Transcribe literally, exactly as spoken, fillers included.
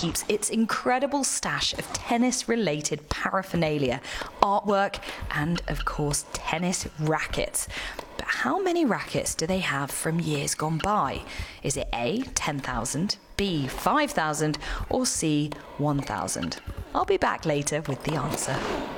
keeps its incredible stash of tennis-related paraphernalia, artwork, and, of course, tennis rackets. But how many rackets do they have from years gone by? Is it A, ten thousand, B, five thousand, or C, one thousand? I'll be back later with the answer.